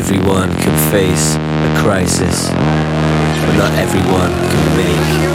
Everyone can face a crisis, but not everyone can make